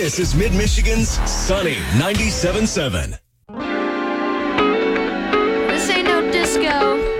This is Mid-Michigan's Sunny 97.7. This ain't no disco.